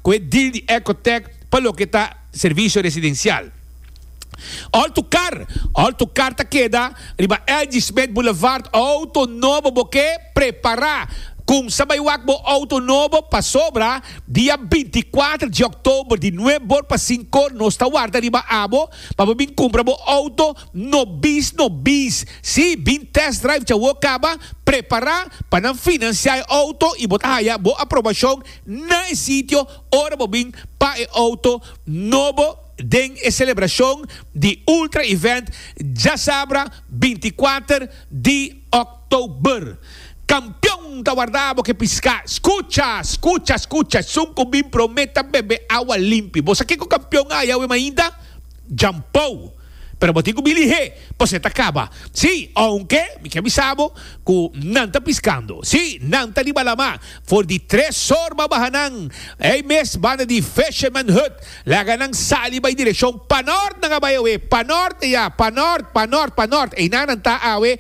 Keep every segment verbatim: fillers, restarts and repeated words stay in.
com o deal de Ecotec para o que está serviço residencial. Altocar, Altocar tá queda, riba L G Smith Boulevard, auto novo porque preparar com sabayuak bo auto novo para sobra dia vinte e quatro de outubro de novo para cinco nos tawarda riba abo para bin compra bo auto no bis no bis si bin test drive cha wakaba preparar para financiar auto e botar haya bo aprovação na sítio ora bo bin pa e auto novo den a celebração de Ultra Event já sabra vinte e quatro de outubro. Campeão da guardabo que piscar. Escucha, escucha, escucha. Sunco bim prometa beber água limpa. Você aqui com o campeão aí, ainda jampou. Pero botico bilihe, você tá acaba. Sim, aunque, me que avisabo, que não tá piscando. Sim, não tá de balama. For de três sorba bahanang. Ay mes, banda de Fisherman Hut. Laga ng saliba em direção panort na gabayawe. Panort, ya, panort, panort, panort. Ay nananta awe.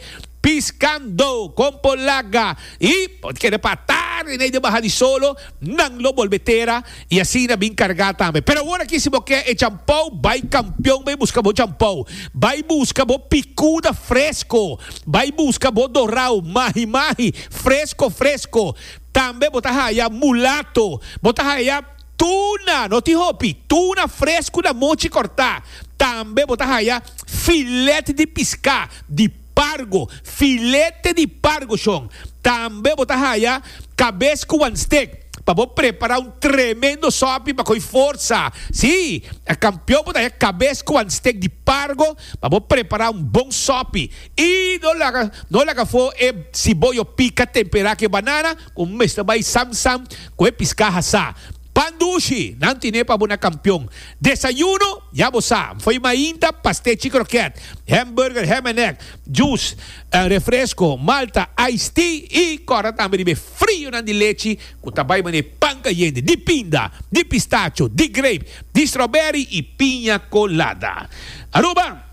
Piscando com Polaga e pode querer patar e nem de barra de solo não lo volvetera e assim na bem cargar também. Pero agora que se você é champão, vai campeão, vai buscar o champão, vai buscar o picuda fresco, vai buscar o dorau, mahi mahi, fresco fresco. Também botar raia mulato, botar raia tuna, não te hopi, tuna fresco na monte cortar. Também botar raia filete de piscar, de pargo, filete de pargo, chong. Também botar raia, cabeça com one steak. Para preparar um tremendo sope para com força. Sim, a campeão botar cabeça com one steak de pargo para preparar um bom sope. E não laga, não laga for é cibollo pica temperar que banana com mesta vai sam sam com é piscar hasa. Pandushi, não tinha para bonar campeão. Desayuno, já você foi mainta, pastete croquete, hambúrguer, ham and egg, juice, uh, refresco, malta, iced tea e cora também de frio na de leite, com também mane panca yende, de pinda, de pistacho, de grape, de strawberry e pinha colada. Aruba,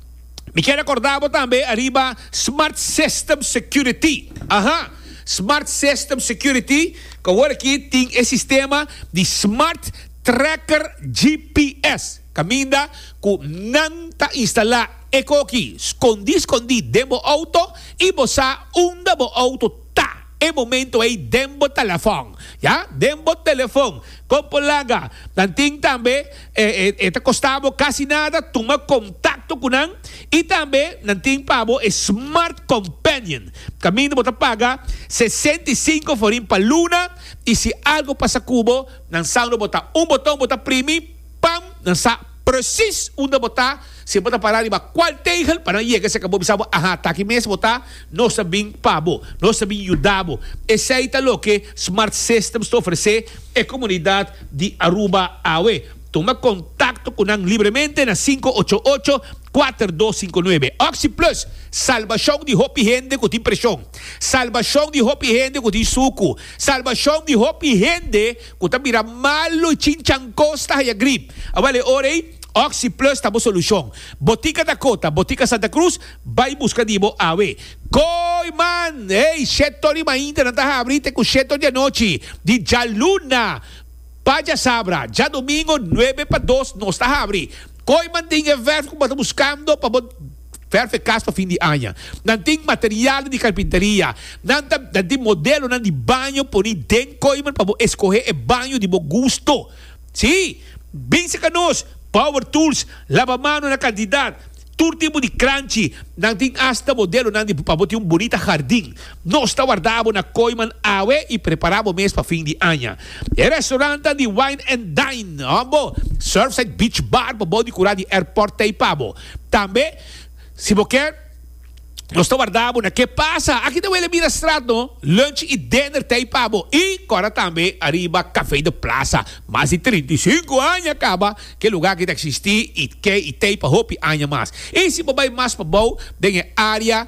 me quero acordar também, arriba Smart System Security. Aham. Smart System Security, que agora aqui tem esse sistema de Smart Tracker G P S. Caminda com não tá instalar eco aqui, escondi, escondi, demo auto e você unda bo auto tá. É momento aí demo telefone, já? Demo telefone, com polaga. Nanting também, eh, eh, tá custava quase nada, toma contato com nan e também nanting pabo Smart Companion. Caminho botar paga sessenta e cinco forinhos para luna e se algo passa cubo, nan sound botar um botão, botar primi, pam, nan sa precis onde botar, se botar parar riba qual tegel para não chegar se acabou bisabo, aha, tá aqui mesmo botar, não sabem pabo, não sabem ajudabo. Esse aí tá lo que Smart Systems te oferece é comunidade de Aruba Awe. Toma contato com nang livremente na cinco oito oito quatro dois cinco nove. Oxy Plus, salvação de hopi rende com impressão. Salvação de hopi rende com suco. Salvação de hopi rende com tambira malo e chinchancosta e a grip. Avale orei, Oxy Plus tá boa solução. Botica Dakota, Botica Santa Cruz, vai buscar dibo awe. Coi man, ei, setor ainda não tá abrindo com setor de noite. De Jaluna. Paja Sabra, já domingo, nove para dois, não está a abrir. Coi mandinha verbo como está buscando para verbo casa para fim de ano. Não tem material de carpinteria, não tem modelo não de banho, por aí tem coi para escolher o banho de bom gosto. Sim, bem se canos, Power Tools, lava-mano na quantidade. Todo tipo de crunchy, não tem hasta modelo não de para botar um bonito jardim. Nós está guardado na Coiman Awe e preparamos mês para fim de ano. É restaurante de Wine and Dine, ambo, Surfside Beach Bar para poder curar de airport Taipabo. Também, se você quer, nós está guardado na que passa, aqui também ele mira estrado, lunch e dinner Taipabo e agora também arriba Café de Plaza, mais de trinta e cinco anos acaba, que lugar que existe e que e tem para hopi anos mais. E se você vai mais para bom, tem a área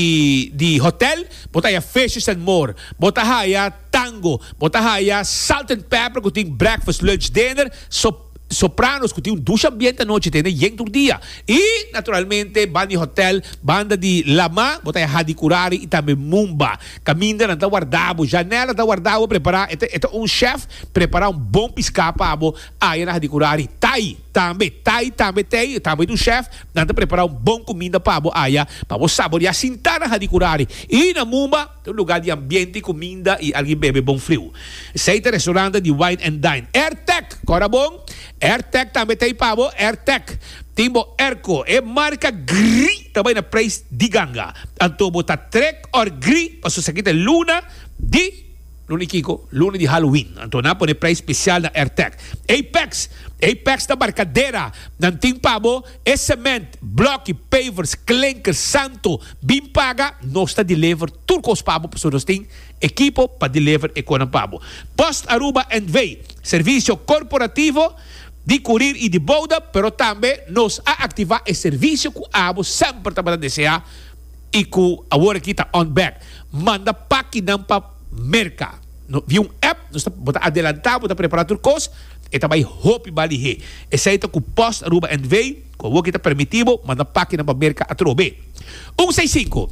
de de hotel, botar aí Fishes and More, botar aí Tango, botar aí Salt and Pepper, que tem breakfast, lunch, dinner, so Sopranos, que tem um ducha ambiente à noite, tem yen todo dia. E, naturalmente, banda de hotel, banda de lama, botei Hadikurari e também Mumba. Caminda na guardabo, janela da guardabo, preparar, então um chefe preparar um bom piscar para abo, aí na Hadikurari, tai, também, tai, também, tem, também do chefe, nada preparar um bom comida para abo, aí, para você saborear, sentar na Hadikurari. E na Mumba, tem um lugar de ambiente, comida e alguém bebe bom frio. Seita restaurante de Wine and Dine. AirTech, cora bom? AirTech também tem pabo, AirTech. Timbo Erco, é marca gri, também na preço de ganga. Então, bota trek or gri, para você aqui luna de, luna Kiko, luna de Halloween. Então, na põe preço especial na AirTech. Apex, Apex da marcadeira. Não tem pabo, é cement, bloco, pavers, clinker, santo, bem paga, nós está deliver tudo os pabo, para nós tem equipo para deliver e com pabo. Post Aruba and Way, serviço corporativo, de curir e de boda, pero também nos a ativar o serviço que a abo sempre está para desejar e que agora aqui está on back. Manda paqui não para merca. Vi um app, nós está adelantar, está preparar tudo coisa, e também hope bali. Esse aí está com Post Aruba and Way, com o que está permitido, manda paqui não para merca a trobe. um seis cinco.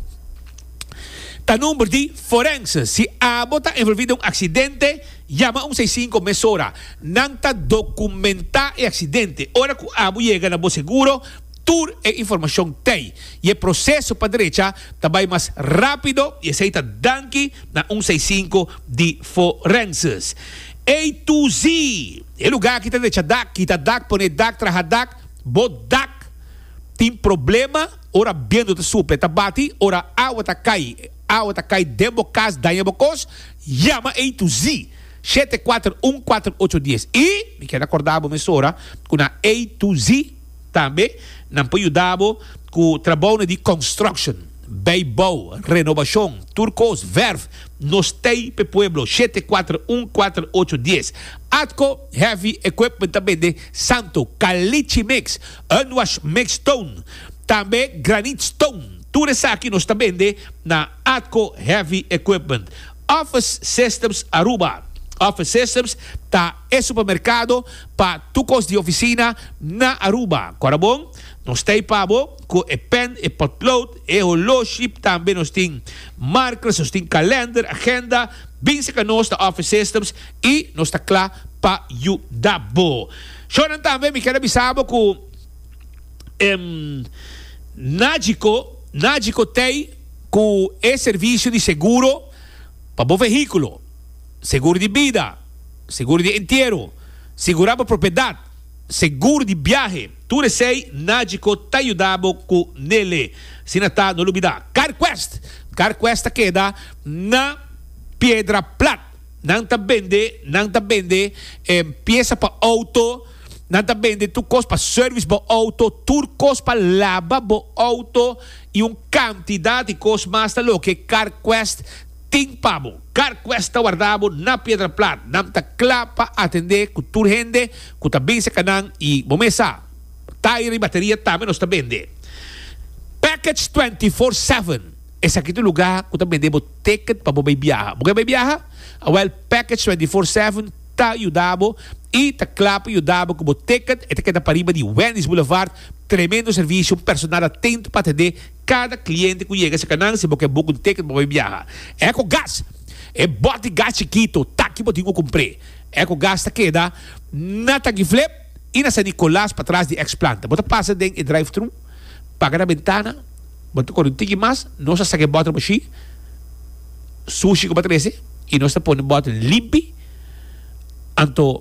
Tá número de forense. Se a abo está envolvido em um acidente, llama um seis cinco mesora. Não está documentar o acidente. Ora que a abo chega na bo seguro, tur e informação tem. E o processo para a direita também mais rápido e aceita danke na um seis cinco de forenses. A to Z. É lugar que está direita dak, que está dak, põe dak, traha dak, bo dak. Tem problema, ora vendo da super, tá bate, ora água tá cai. Água tá cai dentro do caso, daí bocos, chama A to Z. sete quatro um quatro oito um zero. E, me quero acordar a mesora, com a A to Z também, não pode ajudar com o trabalho de construction, beibou, renovação, turcos, verve, nos tem para pueblo, sete quatro um quatro oito um zero. Atco Heavy Equipment também de Santo, Caliche Mix, Unwash Mix Stone, também Granite Stone. Tudo isso aqui nós também de na Atco Heavy Equipment. Office Systems Aruba. Office Systems tá é supermercado para tucos de oficina na Aruba. Cora bom? Nós tem pabo com e pen, e potload, e relógio, também nós tem marcas, nós tem calendar, agenda, bem se que nós da Office Systems e nós está claro para ajudar. Choram também, me quero avisar com um, Nágico, Nágico tem com esse serviço de seguro para o veículo. Seguro de vida, seguro de inteiro, segurar a propriedade, seguro de viagem. Tudo isso aí, Nágico está ajudando com nele. Se não está, não olvidar. CarQuest. CarQuest queda na Pedra Plata. Não está vende, não está vende eh, peça para auto, não está vende tu costa para service para auto, tu costa para lavar para auto e uma quantidade de coisas mais do que CarQuest tem pabo. CarQuest está guardado na Pedra Plata. Não está claro para atender com tu gente, com também se canang e bomesa. Tire e bateria também nós está vende. Package vinte e quatro sete. Esse aqui é o lugar que também vendemos ticket para você viajar. Você vai viajar? Well, Package vinte e quatro sete está ajudando e está claro para ajudar com o ticket. Esta aqui é da Pariba de Wendy's Boulevard. Tremendo serviço, personal atento para atender cada cliente que chega a esse canal. Se você busca um ticket para você viajar. Eco Gas. É bote gás chiquito. Tá aqui para eu comprar. Eco Gas está aqui na Taguiflip e na San Nicolás para trás de Ex-Planta. Você passa dentro e drive-thru, paga na ventana, você com um tigre mais, nós saque bota machi, sushi com batrese, e nós põe bota limpo, anto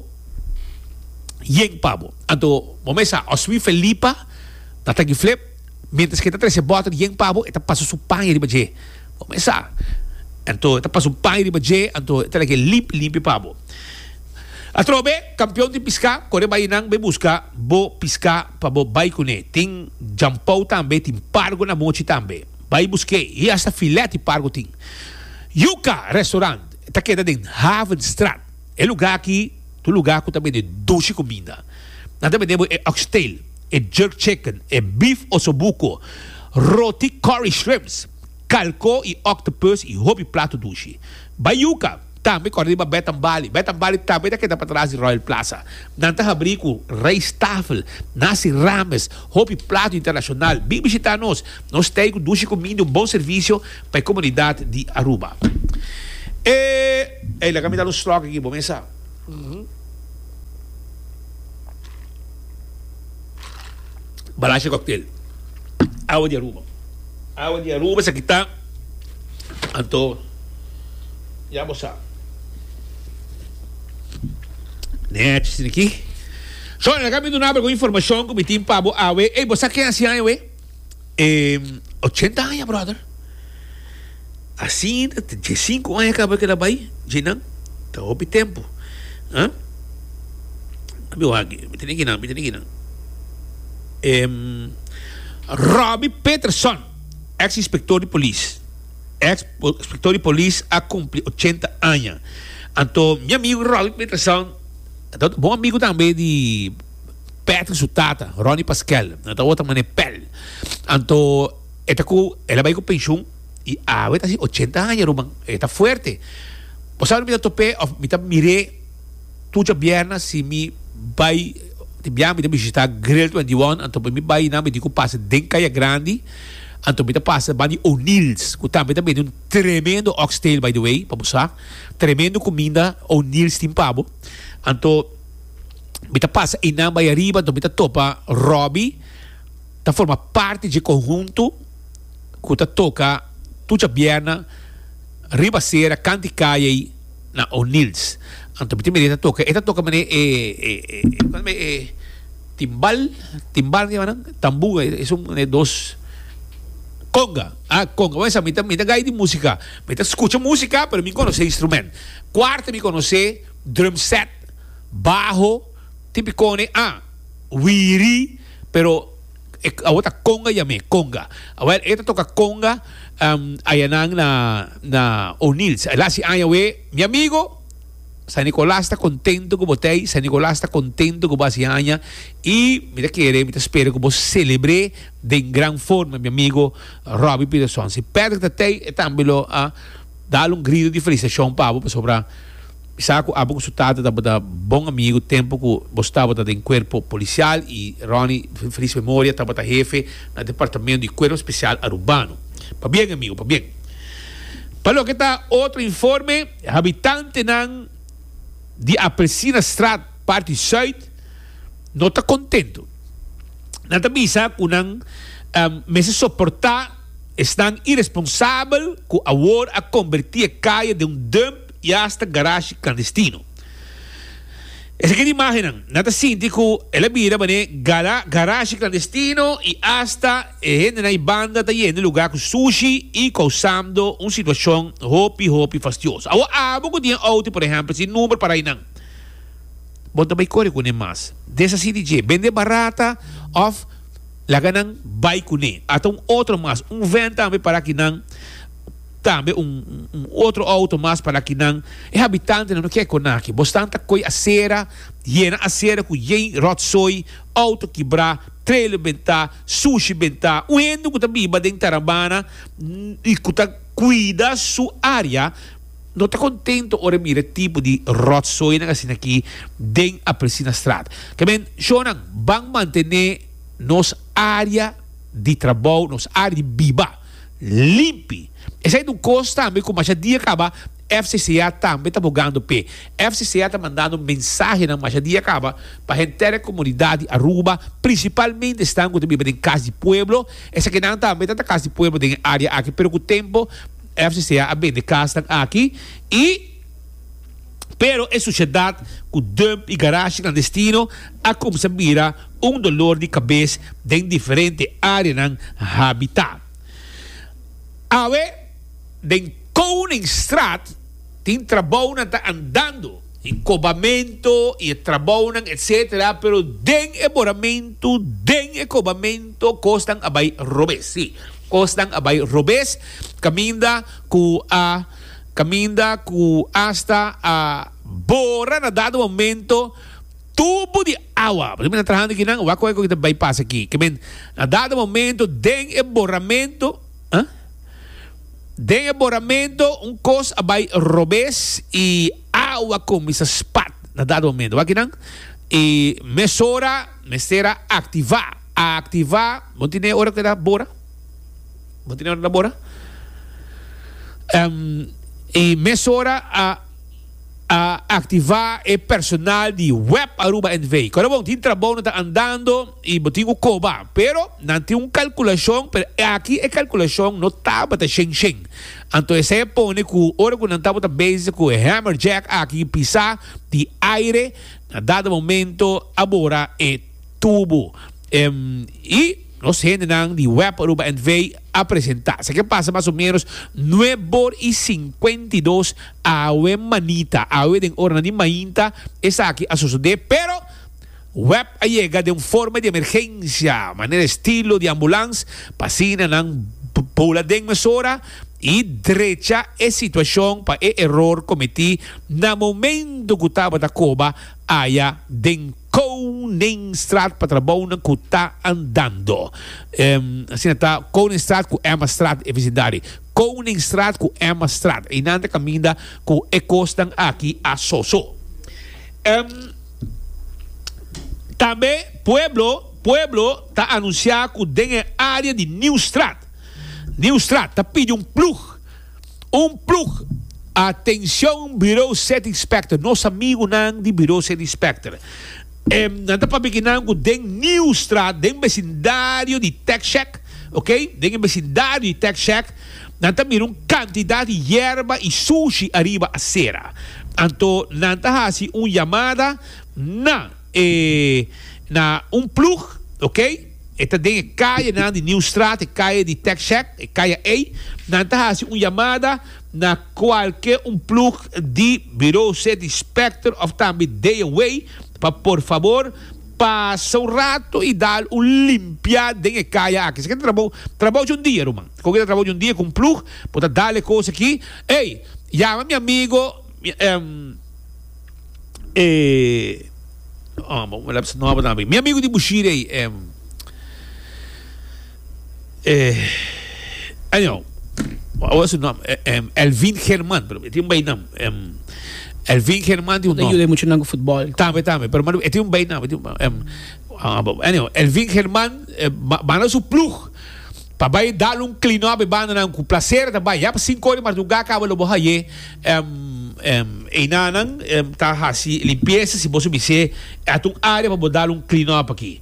yen pabo. Anto, momesa, os mi Felipa, na Taguiflip, mientras que está treze bota yen pabo, eta passa su panha de baje. Momesa, anto, eta passa su panha de baje, anto, eta lagi limp, limpi pabo. Atrobe, campeão de piscar, kore vai nang be busca, bo piscar pa bo vai kune. Tem jampau também, tem pargo na mochi também. Vai busquei, e essa filete pargo tem. Yuka Restaurant, tá queda em Havenstraat. É lugar aqui, do lugar que também de doce comida. Nós também temos é oxtail, é jerk chicken, é beef ossobuco, roti curry shrimps, calco e octopus e hobby prato doce. Vai Yuka, Também quando riba Betambali. Betambali também daqui da para trás de Royal Plaza. Nanta abrigo Reis Tafel, Nasi Rames, Hopi Plato Internacional. Vem visitar nós. Nós temos duas comida, um bom serviço para a comunidade de Aruba. E, e la camisa los slog aqui, vamos começar. Uhum. Balacha cocktail. Água de Aruba. Água de Aruba, essa aqui está. Então, já vou saber. Net, isso aqui. Só, na caminho do nada, com informação, com o time para a U E. Ei, você quer assim, a U E? oitenta anos, brother. Assim, de cinco anos acaba que ela vai, de não? Tá houve tempo. Hã? Meu aqui, me tem aqui não, me tem aqui não. Um, Robbie Peterson, ex-inspector de polícia. Ex-inspector de polícia a cumprir oitenta anos. Então, meu amigo Robbie Peterson, então, bom amigo também de Patrick Sutata, Ronnie Pascal, então outra maneira Pel. Então, ela vai com pensão e a ah, assim, oitenta anos, Ruban, está forte. Você sabe, me topé, me mirei, tudo a perna, se me vai. Tibiam me visitar Grill vinte e um, então me vai na me digo passa Dencaia Grande, então me passa bani O'Neill's, que também também um tremendo oxtail by the way, para você, tremendo comida O'Neill's timpabo, então me passa e na vai arriba, então me topa Robbie, tá forma parte de conjunto, que tá toca tudo a perna, ribaceira, canticaia na O'Neill's. Então, me merita toca. Esta toca mané eh eh eh timbal, timbal di mana? Tambu es un de dos conga. Ah, conga. Vamos a mí también gai de música. Me escucha música, pero me conoce instrumento. Cuarto me conoce drum set, bajo, tipicone, ah, wiri, pero a outra conga llame conga. A ver, esta toca conga um, ayanang na na O'Neill's. Ela si ayawe, mi amigo San Nicolás está contento com você, San Nicolás está contento com você e me quer, me espera que você celebre de grande forma, meu amigo Robbie Peterson. Se perde que tem, é também a dar um grito de felicitação para você sobre saco a bom resultado da bom amigo tempo que você estava em corpo policial e Ronnie feliz memória estava da jefe no departamento de corpo especial urbano. Para bem, amigo, para bem. Para lo que está outro informe, habitante nan de Apelsina Straat, parte Zuid, não está contento. Não está bisa que não um, meses suportar estão irresponsáveis com a hora a convertir a caia de um dump e hasta garagem clandestino. Essa que imaginam, nada síndico, ela mira mané garagem clandestino e hasta gente na banda está indo lugar com sushi e causando uma situação hopi hopi fastidiosa. Agora, abo que tinha outro, por exemplo, se número para aí não. Bom, também corre com mais. Dessa C D J, vende barata, off, lá ganham, vai com ele. Até um outro mais, um vento também para que não. Também um, um outro auto mais para que não é habitante não quer conhecer bastante coisa a cera llena a cera com yen rotsoi auto quebrar trailer bentar sushi bentar o endo que também vai dentro tarabana e que tá cuida sua área não está contente ora mira tipo de rotsoi na assim aqui dentro a Apelsina Straat que bem Shonan vão manter nos área de trabalho nos área de viva limpe. Esse aí do custo também, como a dia acaba, F C C A também está bugando P. F C C A está mandando mensagem na dia acaba para a inteira comunidade Aruba, principalmente estão também em casa de pueblo. Essa que não também está casa de pueblo em área aqui, pero com o tempo F C C A vende casa aqui e pero é sociedade com dump e garagem clandestino a como se mira um dolor de cabeça em diferentes áreas ng habitat. Awe, den Koningsstraat, tem trabalho na tá andando, encobamento e trabalho, etcétera. Pero den eboramento, den encobamento, costam abay robes. Sim, costam abay robes. Caminda ku a, uh, caminda ku hasta a uh, bora na dado momento, tubo de água. Porque na trabajando aqui, não, o ako que bypass aqui. Que na dado momento, den eboramento, ah? de eboramento um cos abay robes e água com essa spat na dado momento. Aqui não? E mesora, mesera ativar, ativar, não tem hora que dá bora, não tem hora da bora. Um, e mesora a a ativar o personal de web Aruba N V. Quando bom, tem trabalho está andando e botinho coba, pero não tem uma calculação, pero aqui a calculação não está para shen shen. Então esse põe que o hora que não está para base com o hammer jack aqui pisar de aire, na dado momento agora é tubo. Um, e nós gente de web Aruba N V apresentar. O que passa mais ou menos nueve e cincuenta y dos awe manita, awe de hora de mainta, essa aqui a suceder, pero web llega de uma forma de emergência, maneira estilo de ambulância, passina ng pula de mesora e derecha a situação para o erro cometido na momento que estava da coba aya den Koningsstraat para trabalho que está andando. Um, assim está Koningsstraat com Emma Straat e vizindário. Koningsstraat com Emma Straat. E nada caminha com e costam aqui a Soso. Um, também Pueblo, Pueblo está anunciando que tem a área de Nieuwstraat. Nieuwstraat está pedindo um plug. Um plug. Atenção, Bureau Set Inspector. Nosso amigo não de Bureau Set Inspector. Um, nada para pequenar com den Nieuwstraat, den vecindário de TechCheck, ok? Den vecindário de TechCheck, nada mira uma quantidade de erva e sushi arriba a cera. Então, nada hasi uma chamada na eh, na um plug, ok? Esta den caia na de Nieuwstraat, caia de TechCheck, caia A, nada hasi uma chamada na qualquer um plug de Bureau Set Inspector of também day away. Pa, por favor, passa um rato e dá um limpiar de caia aqui. Você quer trabalhar trabalho de um dia, Roman? Qualquer trabalho de um dia com um plug, pode dar coisa aqui. Ei, chama meu amigo. Um, eh, oh, bom, não, não, meu amigo de Bushire aí. Um, eh, ano, what's his name? Um, Elvin German, tem um bem nome. Um, Elvin German tem um nome. Ajuda muito no futebol. Também, também. Mas tem um bem nome. Um, Elvin German, mana su plug. Para vai dar um clean up, banda não com prazer, também. Já para cinco horas, mas nunca acaba o borraie. E na não, tá assim, limpeza, se você me ser, é uma área para dar um clean up aqui.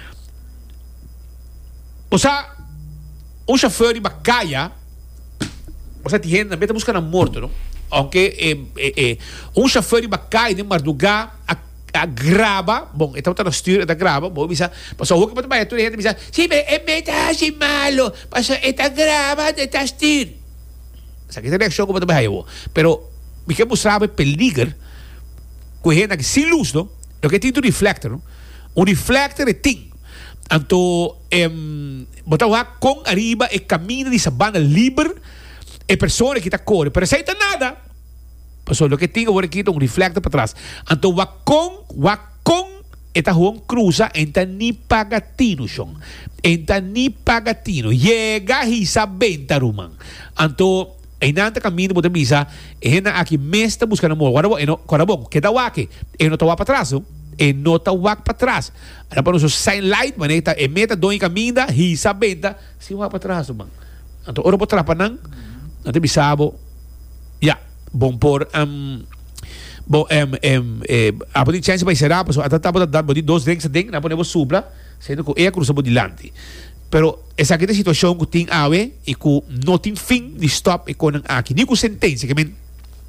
Ou seja, um chofer de bacaia, você tem gente, também está buscando morto, não? Aunque eh, eh, eh, um chofer de bacai de madrugada a, a grava, bom, então está no stuur, está grava, bom, bisa, passou o que para baixo, tudo bisa, sim, é metade malo, passou, está grava, está stuur. Sabe que tem reação como para baixo, pero me quer mostrar o peligro, que gente que sem luz, não? Eu que tem um reflector, não? Um reflector é tem. Então, um, botar lá com arriba e caminho de sabana livre. É pessoa que está correndo, pero não está nada. Pessoa, o que tem agora aqui é um reflector para trás. Então, o com, o com, está um cruza, está nem pagatino, chão. Está nem pagatino. Chega e sabe, taruman. Então, em nada caminho, botar misa, é aqui mesmo buscando amor. Agora, bom, que dá o aqui? Eu não estou para trás, não? E não está o para trás. Agora, para nós, sign light, mas é meta, dois caminhos, e sabe, se vai para trás, mano. Então, ora para trás, para não? Nanti bisa bo, ya, bom por um, bom um, um, eh, a poder chance vai será, porque até tá dar bodi dois drinks ding, na podemos supla, sendo que é cruza bo dilante. Pero essa aqui é a situação que tem ave e que não tem fim de stop e com aqui, nem com sentença, que men.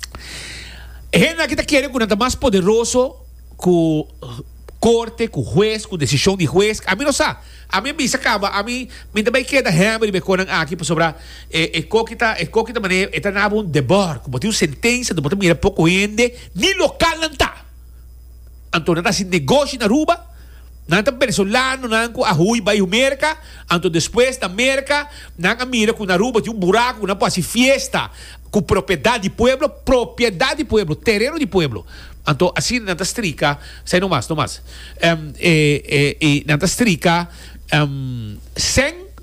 É na que tá querendo que mais poderoso que corte, com juez, com decisão de juez. A mim não sabe. A mim me acaba, a mim me também queda hammer e me conam aqui para sobrar. E coquita, e coquita maneira, está na um debor, como tem uma sentença, do botar mira pouco ende, nem local não tá. Então não está sem negócio na Aruba, não está venezolano, não está a rua vai o merca, então depois da merca, não está mira com na Aruba tem um buraco, não pode fiesta, com propriedade de pueblo, propriedade de pueblo, terreno de pueblo. Então, assim, não está estrica, sai no mais, no mais. Um, e, e, e não está estrica, um, sem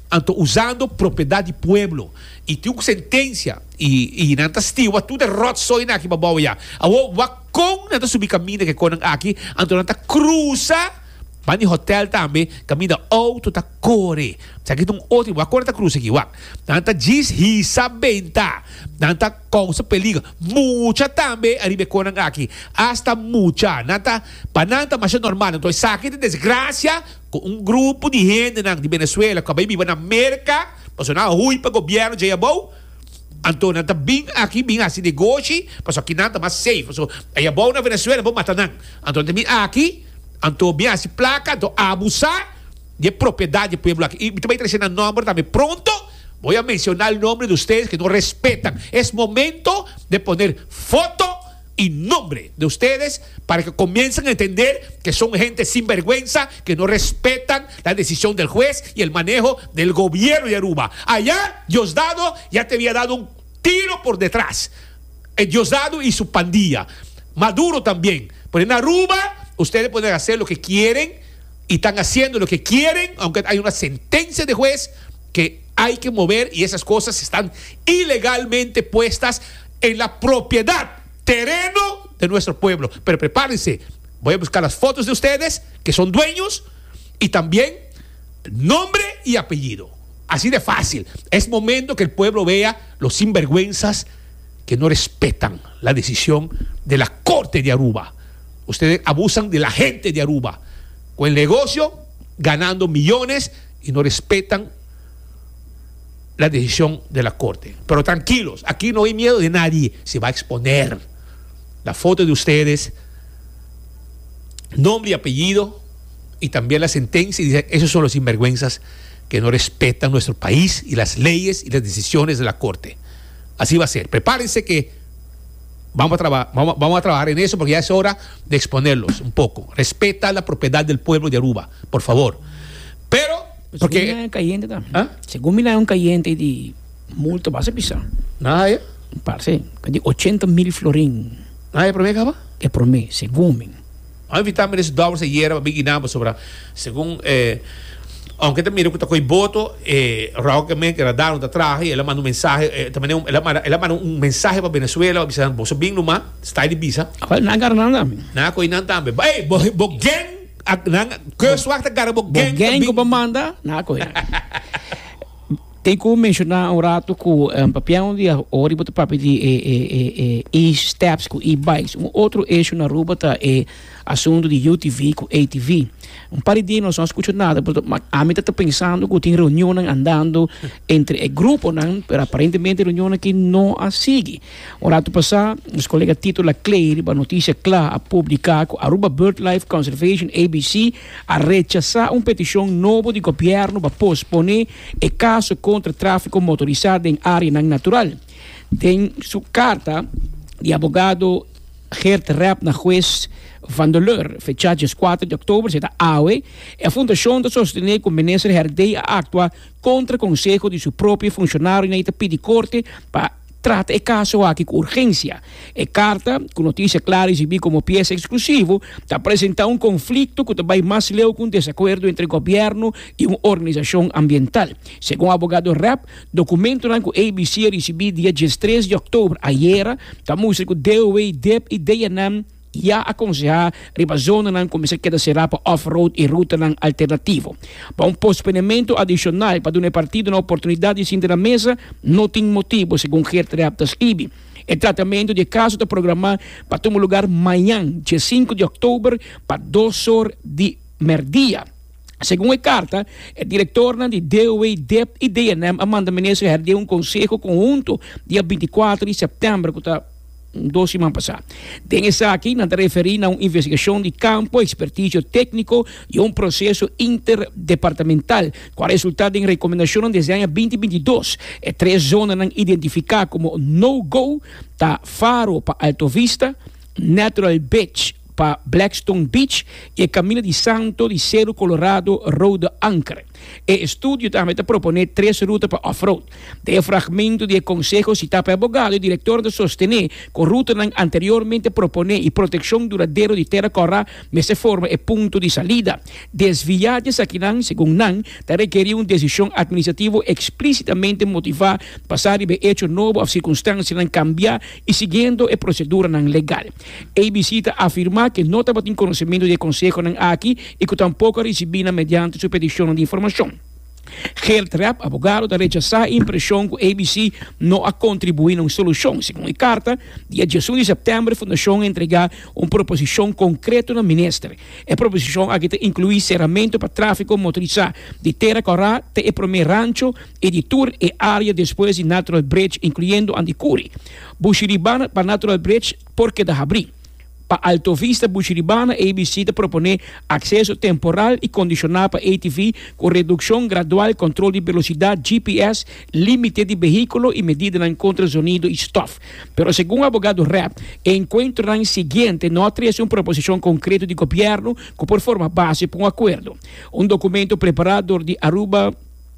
anto usando propriedade do pueblo. E tem uma sentença, e, e nanta stiwa, tu derrota só na aqui, babaw ya. Awo, wakong nanta subi caminho que konang aqui, anto nanta cruza, Bani hotel também, caminho da auto ta core. Sabe que um outro, wa corta cruz aqui, wa. Nanta diz hisa benta, nanta causa perigo. Mucha também arriba konang aqui. Hasta mucha, nanta pananta mas é normal. Então saque de desgraça com um grupo de gente na de Venezuela, que vai viver na América, passou na rua para o governo de Yabou. Então, nanta bem aqui, bem assim, negócio, passou aqui nanta mais safe. Passou, Yabou na Venezuela, vou matar não. Então, também aqui, então, bem assim, placa, então, abusar de propriedade do povo aqui. E também trazendo o nome também. Pronto, vou a mencionar o nome de vocês que não respeitam. É momento de poner foto y nombre de ustedes para que comiencen a entender que son gente sin vergüenza, que no respetan la decisión del juez y el manejo del gobierno de Aruba. Allá, Diosdado ya te había dado un tiro por detrás. El Diosdado y su pandilla. Maduro también. Pero en Aruba, ustedes pueden hacer lo que quieren y están haciendo lo que quieren, aunque hay una sentencia de juez que hay que mover y esas cosas están ilegalmente puestas en la propiedad, terreno de nuestro pueblo. Pero prepárense, voy a buscar las fotos de ustedes que son dueños y también nombre y apellido. Así de fácil. Es momento que el pueblo vea los sinvergüenzas que no respetan la decisión de la Corte de Aruba. Ustedes abusan de la gente de Aruba con el negocio, ganando millones y no respetan la decisión de la Corte. Pero tranquilos, aquí no hay miedo de nadie. Se va a exponer la foto de ustedes, nombre y apellido, y también la sentencia, y dice, esos son los sinvergüenzas que no respetan nuestro país y las leyes y las decisiones de la Corte. Así va a ser. Prepárense que vamos a, traba vamos, vamos a trabajar en eso, porque ya es hora de exponerlos un poco. Respeta la propiedad del pueblo de Aruba, por favor. Pero, porque... Según mi caliente también. ¿Ah? Según mi un caliente de multa, vas a pisar. Nada, ¿eh? Parece, de ochenta mil florín. Nada, ¿por mí, acaba? É por mim, según mim. A invitar-me nesse dobro ayer, para biginamos sobre, según, eh, aunque também eu estou com o voto, eh, Raul que me quer dar um traje, ela manda um mensagem, eh, também ela manda, ela manda um mensagem para Venezuela, dizendo, você bem numa, está de visa. Ah, não agarra nada também. Não, coi não também. Ei, bo, bo gang, que suave tá cara bo gang. Bo gang que manda, não coi. Tem que mencionar um rato que um papel de ori botar papel de e-steps com e-bikes. Um outro eixo na Aruba tá é assunto de U T V com A T V. Um par de dias não escuto nada, mas a mim está pensando que tem reunião andando entre o grupo, mas aparentemente reunião que não a sigue. Um rato passado, os colegas Tito Claire, a notícia clara a publicar que a Aruba BirdLife Conservation A B C a rechazar uma petição nova do governo para posponer o caso contra tráfico motorizado em área natural. Tem sua carta de advogado Gert Rapp na juez Van der Leur, fechada dia quatro de outubro, será A U E, a fundação de sostener que o ministro Herdei a actuar contra o conselho de seu próprio funcionário na Itapí de Corte para trata o caso aqui com urgência. A carta, com notícia clara exibida como peça exclusiva, está apresentando um conflito que também mais leu com desacordo entre o governo e uma organização ambiental. Segundo o advogado Rapp, documento que o A B C recebeu dia três de outubro, ayer, está mostrando que o D O E, D E P e D N M já aconselhar a zona não começar a será para off-road e ruta não alternativo. Para um posponimento adicional para dar partido na oportunidade de se na mesa, não tem motivo, segundo Gert Rapp das I B. O tratamento de caso está programado para tomar lugar amanhã, dia cinco de outubro, para duas horas de meio-dia. Segundo a carta, o diretor de D O E, D E P e D N M, Amanda Menezes, herdeu um conselho conjunto dia vinte e quatro de setembro, que está dois semanas passadas. Tem essa aqui, não referir a uma investigação de campo, expertise técnico e um processo interdepartamental, com resultado em recomendação desde o ano vinte vinte e dois. E três zonas não identificadas como no-go, tá Faro para Alto Vista, Natural Beach para Blackstone Beach e cammino di Santo di Cerro Colorado Road Anchor. E studio também te propone três rutas para off-road. De fragmento de consejo citado para abogado e diretor de sostener con ruta nan anteriormente propone e proteção duradeira de terra corra nessa forma e ponto de salida. Desviajes aqui nan, segundo nan, te requerir uma decisão administrativa explicitamente motivada passar de hecho novo a circunstância nan cambiar e seguindo a procedura nan legal. A B C afirma que não estava em conhecimento de consejo nan aqui e que tampouco recebida mediante sua petição de informação. Gert Rapp, abogado, da rechazar a impressão que a A B C não a contribuir na solução. Segundo a carta, dia dezoito de setembro, a Fundação entregar uma proposição concreta na ministra. A proposição aqui inclui cerramento para tráfego motorizado de terra corrada, de primeiro rancho, editor e área depois de Natural Bridge, incluindo Andicuri. Bushiribana para Natural Bridge, porque da abrir. Para Alto Vista Bushiribana, a B C te propone acesso temporal e condicional para A T V com redução gradual, controle de velocidade, G P S, limite de veículo e medida na contra sonido e stuff. Pero segundo o abogado Rapp, o encontro no seguinte não traz uma proposição concreta de governo que por forma base para um acordo. Um documento preparado de Aruba,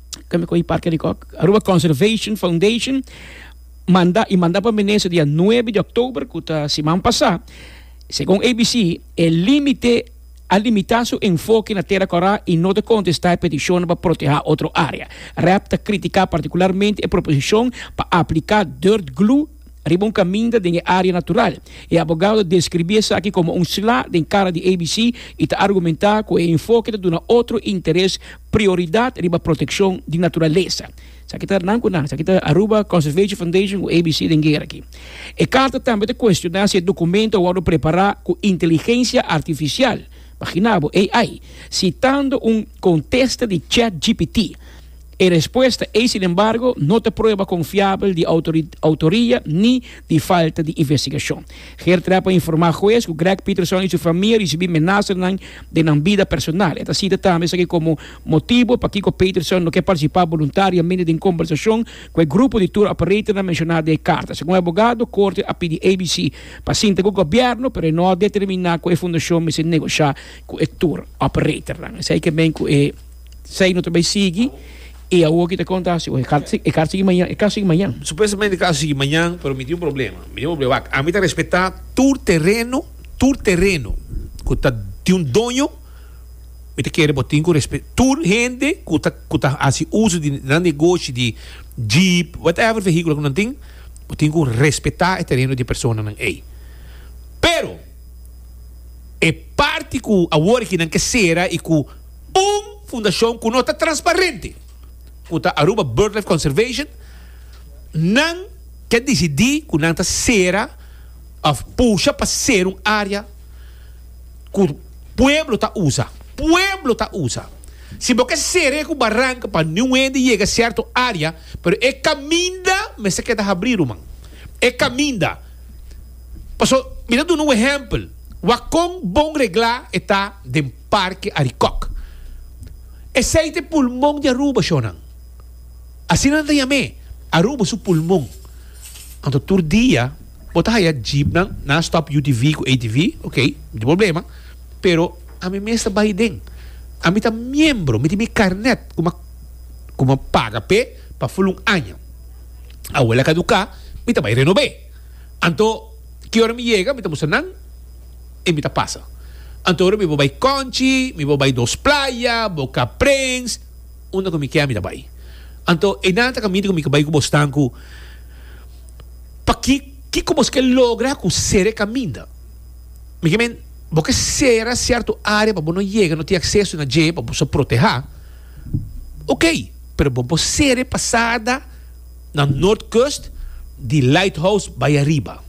Aruba Conservation Foundation manda, e manda para a ministra dia nove de outubro, que está semana passada. Segundo A B C, o limite a limitar seu enfoque na terra corrada e não de contestar a petição para proteger outra área. Rapta criticar particularmente a proposição para aplicar dirt glue riba um caminho da área natural. E o abogado descrevia isso aqui como um slá de cara de A B C e está argumentar que o enfoque de um outro interesse, prioridade riba proteção de natureza. Isso aqui está não com nada. Isso aqui está Aruba Conservation Foundation, o A B C de guerra aqui. E carta também de questionar se o documento vai preparar com inteligência artificial, imaginado A I, citando um contexto de chat G P T. A resposta é, sin embargo, não tem prova confiável de autoria nem de falta de investigação. Gert Rapp informar juez que Greg Peterson e sua família receberam ameaças de na vida personal. Esta cita também aqui como motivo para que Peterson não quer participar voluntariamente de conversação com o grupo de tour operator mencionado em carta. Segundo o advogado, a corte a pedir A B C para sentar com o governo, para não determinar com a fundação mas se negociar com o tour operator. Sei que bem que sei não também sigue. E a O que te conta assim, o caso sigue amanhã, o caso sigue amanhã. Supuestamente o caso sigue amanhã, pero me dio un problema. Me dio un problema. A mí te respetar tu terreno, tu terreno, que está de un dueño, me te quiere botar con respeto. Tu gente que está que está hace uso de un negocio de jeep, whatever veículo que no tem, botar con respetar el terreno de persona nan ei. Pero é parte que agora que não quer ser e que um fundação que não está transparente. Kuta Aruba BirdLife Conservation não quer decidir que não está sera a puxa para ser uma área que o pueblo está usa pueblo está usa se você ser com barranca para não é de chegar a certa área pero é caminda mas se quer abrir uma é caminda passou me dando um exemplo o com bom reglar está de parque Aricoc esse é o pulmão de Aruba Shonan. Assim não tem a mim. Aruba seu pulmão. Então, todo dia, botar aí a jeep na, na stop U T V com A T V, ok, não tem problema. Pero, a mim mesmo está baidem. A mim está membro, me tem minha carnet, como como paga pé, para full um ano. A abuela caducar, me está vai renovar. Então, que hora me chega, me está mostrando, e me está passa. Então, me vou vai Conchi, me vou vai Dos Playa, Boca Prince, onde que me quer, me está vai. Então, e nada caminho que me vai com bostanco para que que como que logra com ser caminho. Me quemen, porque será certo área para não chegar, não ter acesso na J para você proteger. Ok, pero você ser passada na North Coast de Lighthouse vai arriba.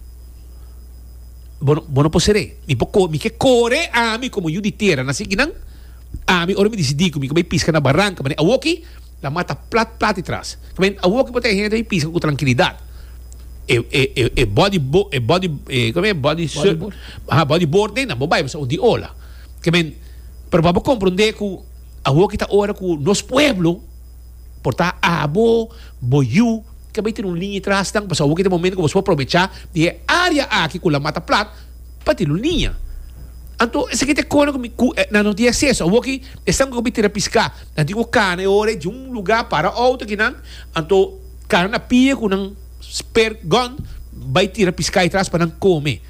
Bueno, bueno pode ser. Me pouco, me que corre a mim como eu de terra, na seguinte não. A mim ora me decidi que me vai piscar na barranca, mas a walkie la mata plat plat e traz. Também a walkie pode gente aí pisca com tranquilidade. E e e body bo, e body e como é body bodyboard. Ah, bodyboard nem na mobile, mas o de ola. Que men para para compreender que a walkie está ora com nos pueblo portar abo, boiu, que vai ter um linha atrás tang, para o walkie tem momento que você pode aproveitar de área aqui com la mata plat para ter uma linha. Anto, esse aqui te cona com não tem acesso. O que estão com tira piscar. Nanti o cana ore de um lugar para outro que não. Anto, cana na pia com um spare gun, vai tirar piscar e traz para não comer.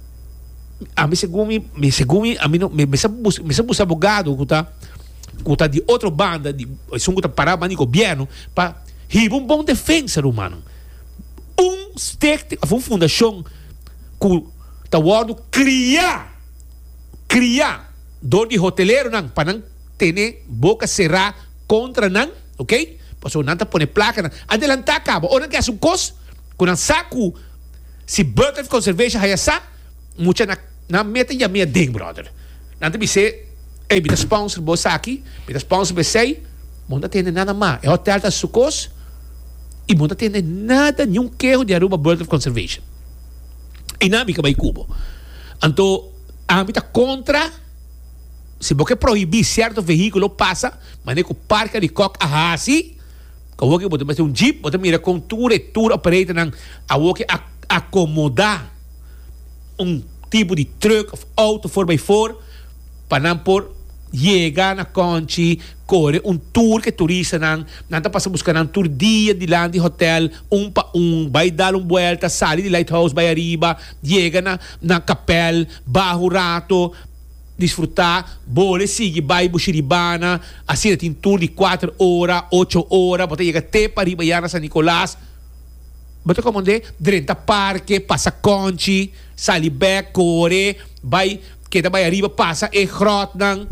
A mim segundo me segundo a mim não me me sabus me sabus abogado que tá que tá de outra banda de são que tá para banda de governo para riba um bom defesa humano. Um stake a fundação que tá wado criar criar dor de hoteleiro não para não ter boca cerrada contra não, ok? Passou não tá pone placa não adelantar cabo ou não quer um cos com um saco se Bird Life Conservation hay asa mucha na na meta ya minha ding brother nanti bisa eh bita sponsor bosa aqui bita sponsor besei monta tem nada mais é hotel da sucos e monta tem nada nenhum querro de Aruba Bird Life Conservation e na bica vai cubo anto a mita contra se você proibir certo veículo passa mas nem com parque de coque a assim como que você um jeep você mira com tour e tour operator nang a que acomodar um tipo de truck of auto four by four para não por chegar na Conchi, correr um tour que turista não, não está passando buscar um tour dia de lá de hotel, um pa um, vai dar uma volta, sai de lighthouse, vai arriba, chega na, na capel, barro rato, desfrutar, bole, sigue, vai buxiribana, assim tem tour de quatro horas, oito horas, você chega até para arriba, na San Nicolás, você comandei, dentro do parque, passa Conchi, sai back, corre, vai, que vai arriba, passa e grot dan.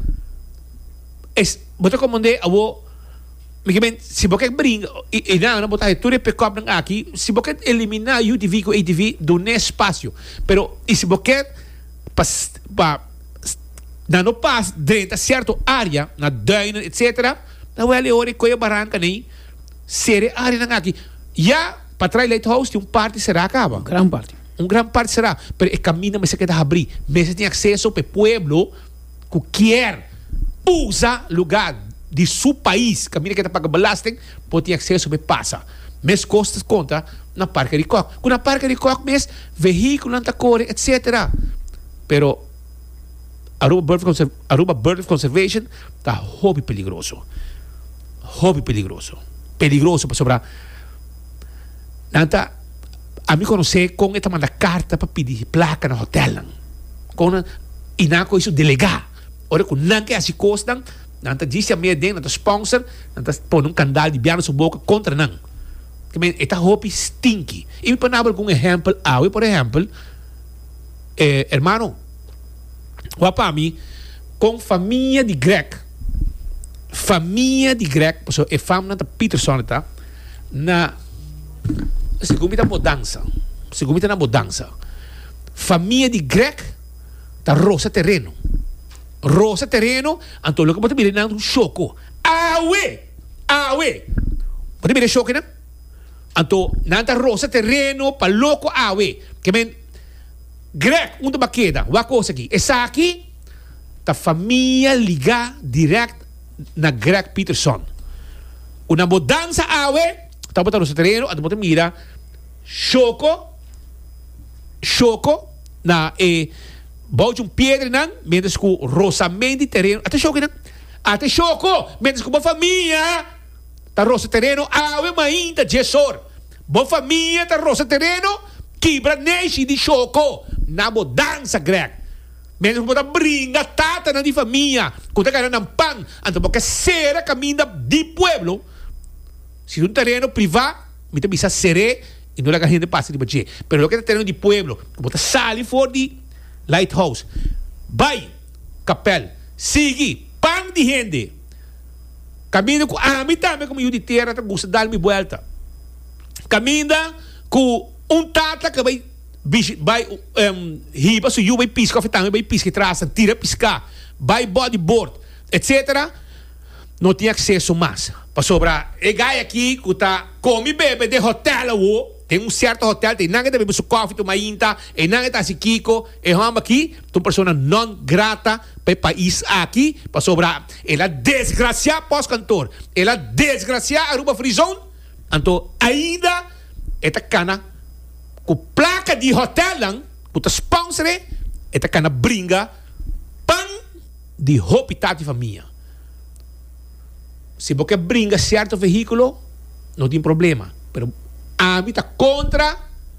Es, você comandei, avo, se você brinca, e não, não botar tudo pick-up aqui, se você eliminar U T V com A T V, do espaço, pero, e se você, pa, não passa dentro de certa área, na duina, etcétera, não é ali, ora, coisa barranca, nem, série área aqui, já, para trás lighthouse tem um parte será acaba. Um grande parte. Um grande parte será. Mas o caminho mas se quer abrir. Mas se tem acesso para o pueblo que quer usar lugar de seu país. Caminho que está paga belasting, pode ter acesso para passar. Mas costas conta na parque de coque. Com na parque de coque, mas veículo não está corre, etcétera. Pero Aruba Bird Conserv Aruba Bird Conservation está hobby peligroso. Hobby peligroso. Peligroso para sobrar. Nanta, a mim conhecer com esta manda carta para pedir placa no hotel. Com e não com isso delegar. Ora com não que assim costam, nanta disse a minha dentro, nanta sponsor, nanta pôr um candal de biano sua boca contra não. Que men esta roupa stinky. E me panabel com um exemplo, ah, por exemplo, eh, hermano, o para mim com família de Greg, família de Greg, pessoal, é família da Peterson tá na segundo a mudança, segundo na mudança, família de Greg tá rosa terreno, rosa terreno, então logo pode mirar um choco, awe, awe, pode mirar choco né? Então nada rosa terreno para louco awe, que men Greg um da baqueda, uma coisa aqui, essa aqui tá família ligar direto na Greg Peterson, uma mudança awe tá botando no terreno, a botando mira choco choco na e bote um pedra nan, menos com rosamento terreno, até choco nan, até choco, menos com boa família, tá rosa terreno, ave ainda gestor, boa família tá rosa terreno, quebra nesse de choco, na mudança Greg, menos com botar brinda tata na de família, quando tá ganhando pão, então porque será caminho de pueblo. Se un terreno privado, me te bisa seré y no la gente pasa de bache. Pero lo que es terreno de pueblo, como te sale for de lighthouse, vai, capel, sigue, pan de gente. Camina com a mim também como eu de terra, gusta dar mi vuelta. Camina com um tata que vai vai um, riba so you vai pisca, também vai pisca traça, tira piscar, vai bodyboard, etcétera. Não tinha acesso mais. Para sobrar, e gai aqui que tá come bebe de hotel o tem um certo hotel tem nada bebe su coffee tu mainta e nada tá se kiko e hama aqui tu persona non grata para país aqui para sobrar ela desgracia pós cantor ela desgracia Aruba Free Zone então ainda esta cana com placa de hotel lang puta sponsor esta cana bringa de habitat de família. Se você brinca certo veículo, não tem problema. Pero a mim está contra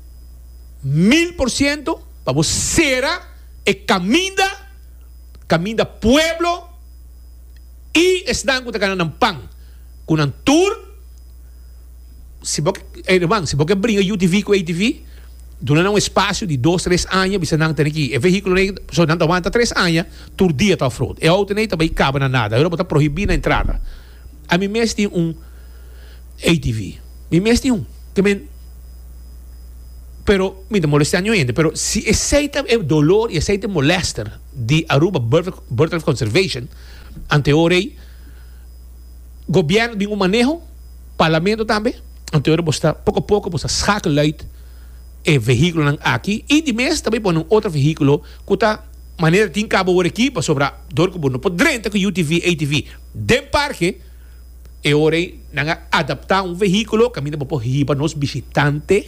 mil por cento para você e caminha, caminha pueblo e estão com o pan. Com um tour, se você, irmão, se você brinca U T V com A T V, durante um espaço de dois, três anos, você não tem aqui. O veículo só não aguenta três anos, todo dia está fraude. E a outra nem também cabe na nada. Eu vou proibir a entrada. A mim mesmo tem um A T V. A mim mesmo tem um. Que men, pero, me molesta ainda. Pero, se aceita o dolor e aceita molestar de Aruba Bird Conservation, ante ora, governo tem um manejo, parlamento também, ante ora, você pouco a pouco, você schakela uit o veículo aqui, e de mês também põe um outro veículo, que está maneira de cabo aqui, para sobrar dor que não pode renta com U T V, A T V, de parque. E ora, nang adaptar um veículo, caminha para riba nos visitantes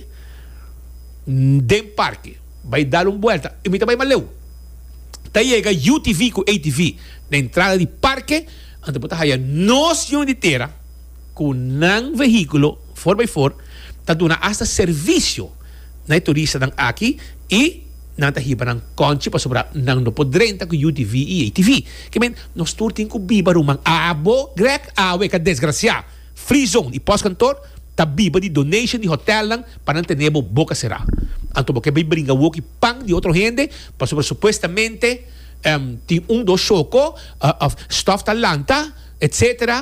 de parque. Vai dar uma volta. E me também maleu. Tá chega U T V com A T V na entrada de parque, ante para haya noção de terra com um veículo quatro por quatro, tá dando hasta serviço na turista nang aqui e nanta hiba ng conchi pa sobra nang no podrenta ko U T V e A T V. Kimen, nos turtin ko biba rumang abo, grek awe ka desgracia. Free zone, i pós-cantor, ta biba di donation di hotel lang, para tenebo boca será. Anto porque bay bringa woki pang di otro gente, pa sobra supuestamente, um, ti un do choco, uh, of stuff talanta, et cetera.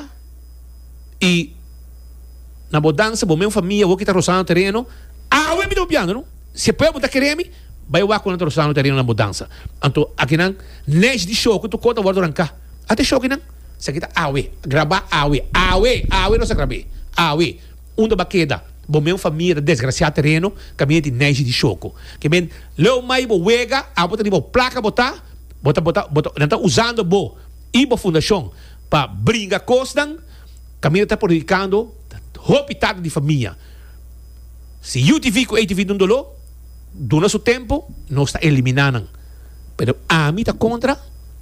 E na bodança, bo meu família, woki ta rosano terreno, awe mi do piano, no? Se poi botar queremi, vai o quando nós estamos terreno na mudança. Então, aqui não, nes de choque, tu conta o guarda ranca. Até choque não. Se aqui tá awe, gravar awe, awe, awe não se grave, awe. Um da baqueda, bom meu família desgraciado terreno, caminha de nes de choque. Que bem, leu mais bo wega, a botar de bo placa botar, botar botar, botar, não tá usando bo e bo fundação para brincar costan, caminha tá predicando, hospital de família. Se U T V com A T V não dolor, durante su tempo, no está eliminando. Pero a mí está contra.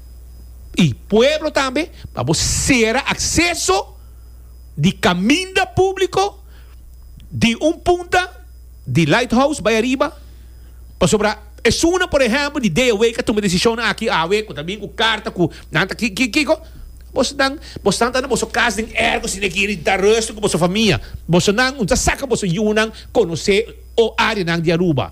Y pueblo también, vamos a ser acceso de camino público de un punta de Lighthouse, vai arriba. Para sobra, es una, por ejemplo, de day away que toma decisión aquí, a ver, también con carta, con nada, que, que, que, Você não, você não está na sua casa em ergo, se não quer dar resto com sua família. Você não, você saca você yunang conhecer o área de Aruba.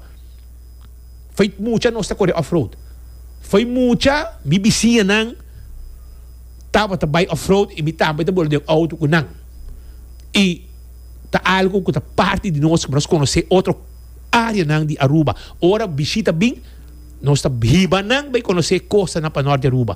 Foi muita nossa corre off-road. Foi muita, mi vizinha nang tava também off-road e mi também da de auto com nang. E tá algo que tá parte de nós que nós conhecer outra área nang de Aruba. Ora visita bem, nós tá hiba nang vai conhecer costa na panor de Aruba.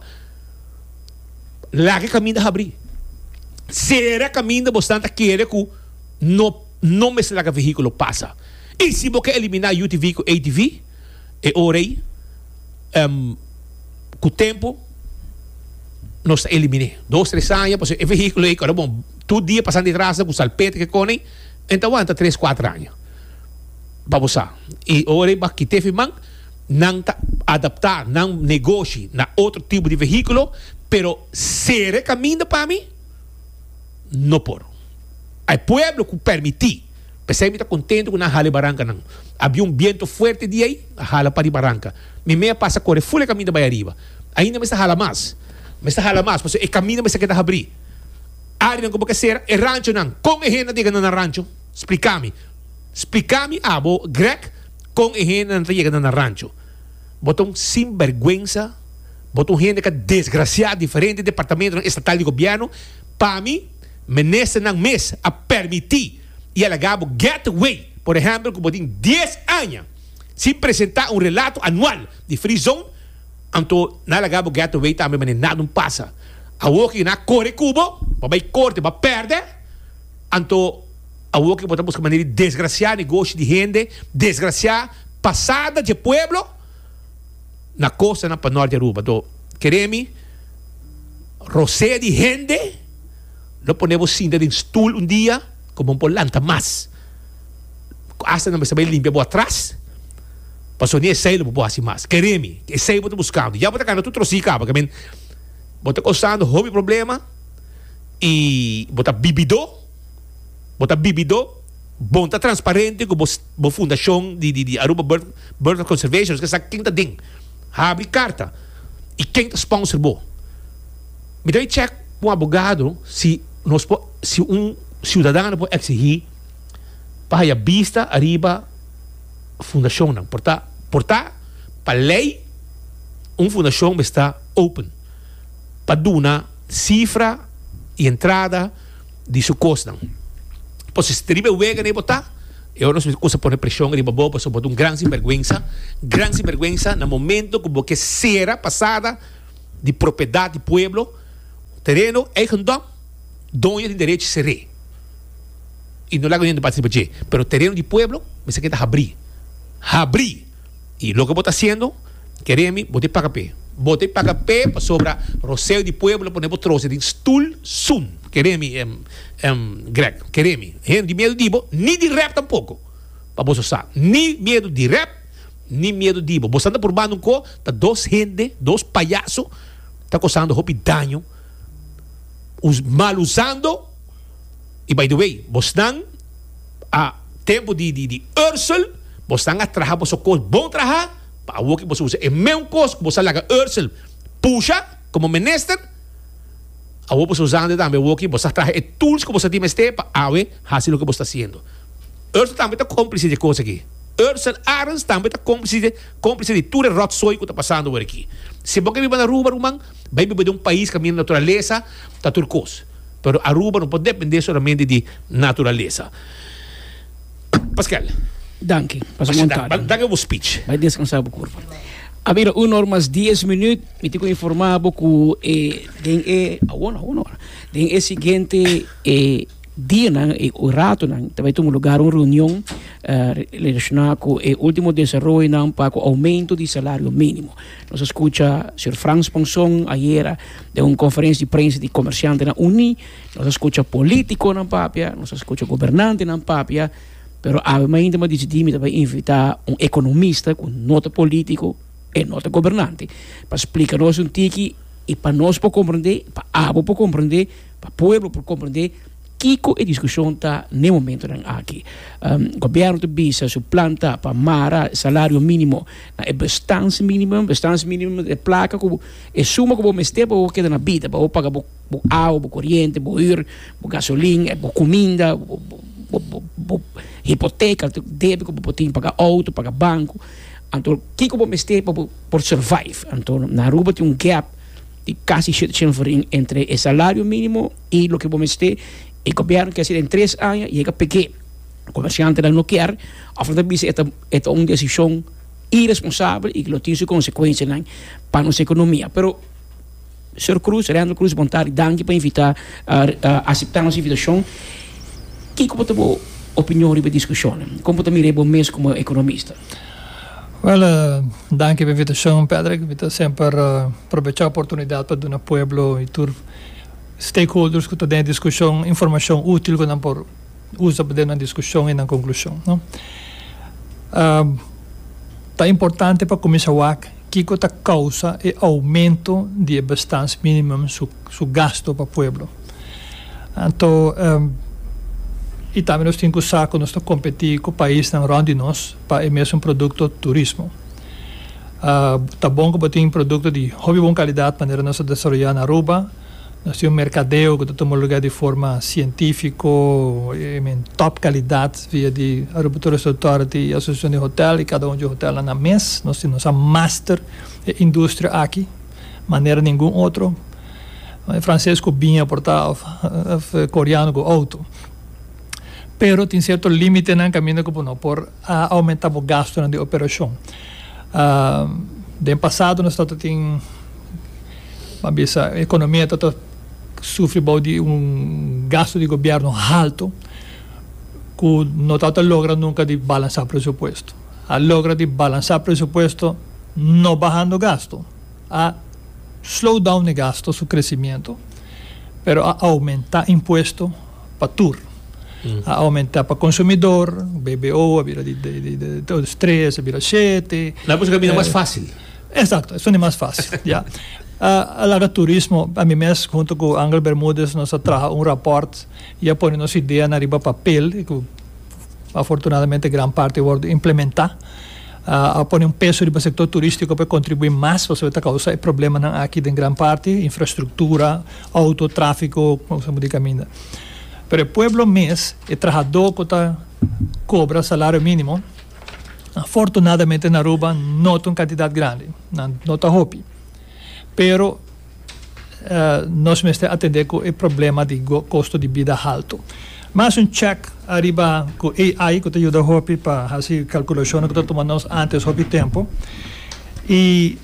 Lá que caminho da abrir. Será caminho bastante querer que não não me será que o veículo passa. E se você eliminar U T V com A T V, é hora aí, um, com o tempo, nós eliminamos. Dois, três anos, porque o veículo aí, bom, todo dia passando de trás com o salpete que conem, então aguenta três, quatro anos. Para você. E hora aí, que teve man, não adaptar, não negocie na outro tipo de veículo, pero ser caminho para mim, não por. Hay pueblo que permitir. Pensei que está contente com a Jale Barranca. Não. Havia um vento forte de aí, a Jala para Barranca. Me meia passa a correr, full caminho para arriba. Ainda me está jala mais. Me está jala mais, porque o caminho me está querendo abrir. Área não como que ser, é rancho não. Com a gente diga na rancho, explica-me. Explica-me, ah, bo, grec, com a gente não diga na rancho. Botam sem vergüenza, botam gente que é desgraciada, diferente departamento estatal de governo, para mim, me nesse não mês a permitir e ela gabo getaway, por exemplo, que botem dez anos, sem apresentar um relato anual de free zone, então, na ela gabo getaway também, mas nada não passa. A walking na corre cubo, vai corte, vai perder, então, a walking botamos de maneira desgraciar negócio de gente, desgraciar passada de pueblo, na costa, na panor de Aruba. Então, queremos, rosé de gente, lo ponemos cinta de stool um dia, como um polanta mais. Hasta não me saber limpar por atrás, passou nem sei lo por assim mais. Queremos, que sei por buscando. Já por cá, tu trouxe cá, porque bota causando hobby problema e bota bibido, bota bibido, bota transparente com a fundação de, de, de Aruba Bird, Bird Conservation, que essa quinta ding, abre carta e quem tá sponsor bo. Me dá check um advogado se nós se um cidadão pode exigir para a vista arriba fundação não, porta porta para lei uma fundação está open para dar cifra e entrada de seu custo. Pois se tribe wega nem botar, eu não sei como pôr pressão de bobo, pois botar um grande sinvergüenza, grande sinvergüenza no momento como que será passada de propriedade do pueblo, terreno eigendom, dono de direito de ser. E não lá ganhando participar, pero terreno do pueblo, me se queda abrir, abrir. E logo que está fazendo, queremos botar para pé. Botei para pé para sobra roceio de pueblo, ponemos trouxe de stul sun. Queremos, um, um, Greg, queremos. De medo de ibo, nem de rap tampouco. Para você usar. Nem medo de rap, nem medo de ibo. Você anda por bando com, tá dois gente, dois palhaços, tá causando roupa dano, os mal usando. E by the way, você estão a tempo de, de, de Ursel, você estão a trabalhar, você coisa bom trabalhar, para o que você usa. É mesmo coisa que você laga Ursel, puxa, como minister, a o você usando também o que você trabalha, é tools que você tem este para awe, fazer o que você está fazendo. Ursel também está cúmplice de coisa aqui. Ursel Arens também está cúmplice de, cúmplice de tudo o rotsoi que está passando por aqui. Se você vive na Aruba, irmão, vai viver de um país que a minha natureza está turcos. Pero Aruba não pode depender somente de natureza. Pascal. Danke. Passa vontade. Danke o speech. Vai descansar o corpo. A ver, uma hora mais dez minutos, me tenho informado que eh, tem é a uma hora, tem é seguinte eh, dia não, eh, o rato não, também tem um lugar uma reunião eh, relacionada com o eh, último desenvolvimento não para o aumento do salário mínimo. Nós escuta o senhor Franz Ponson ayer de uma conferência de prensa de comerciante na Uni, nós escuta político na Papia, nós escuta governante na Papia, pero ainda mais decidimos também invitar um economista com nota político e nota governante para explicar-nos um tiki e para nós para compreender, para a para compreender, para o povo para compreender que a discussão está no momento aqui. O governo de Bisa se planta para mara salário mínimo é bastante mínimo, bastante mínimo de placa como é suma como mestre para o que na vida, para o pagar o água, o corrente, o ir, o gasolina, o comida, o hipoteca, débito para poder pagar auto, pagar banco. Então, que como mestre para por survive. Então, na Aruba tem um gap de quase sete por cento entre o salário mínimo e o que vamos ter. E o governo quer ser em três anos e é pequeno. O comerciante não quer, a verdade é é uma decisão irresponsável e que tem suas consequências para a nossa economia. Pero, senhor Cruz, Leandro Cruz, vontade, danke para invitar a aceitar nossa invitação. Que como tem a opinião sobre a discussão? Como também é bom mesmo como economista? Well, uh, danke pela invitação, Pedro. Eu sempre uh, aproveitar a oportunidade para dar ao povo e tur stakeholders que estão em discussão, informação útil que não por usa para na discussão e na conclusão. Não? Uh, tá importante para começar a que a causa é aumento de bastante mínimo su, su gasto para o povo. Então, um, e também nós temos que usar quando nós competir com o país na onde nós para emeter um produto turismo. Uh, tá bom que tem um produto de hobby boa qualidade para nós desenvolver na Aruba. Nós temos um mercadeo que toma lugar de forma científica, em top qualidade, via de Aruba Tourist Authority e Associação de Hotel, e cada um de hotel lá na mesa. Nós temos a master indústria aqui, maneira nenhum outro. Francês com vinho, portal, coreano com outro. Pero tem certo limite no caminho que não por aumentar o gasto na operação. Uh, no passado nós temos a economia está sofre de um gasto de governo alto que não está logra nunca de balançar o presupuesto. A logra de balançar o presupuesto não bajando gasto, a slow down de gasto, seu crescimento, pero a aumentar imposto para tudo. A aumentar para consumidor, B B O, a vira de, de, de, de, de três, a vira sete. Não é um caminho mais fácil. Exato, isso é mais fácil. Yeah. Uh, alaga turismo, a mim mesmo, junto com o Angel Bermúdez, nós trabalhamos um rapport e põe nossa ideia na riba papel, e que afortunadamente grande parte vai implementar. Uh, põe um peso para o setor turístico para contribuir mais para a causa e problema não, aqui em grande parte, infraestrutura, autotráfico, como se diz caminho. Pero o pueblo mês, o trabalhador que tá, cobra salário mínimo, afortunadamente na Aruba não tem quantidade grande, não está hopi. Pero uh, nós temos que atender com o problema de custo de vida alto. Mas um check arriba com A I que te ajuda a para fazer calculações que tomamos antes hopi tempo. E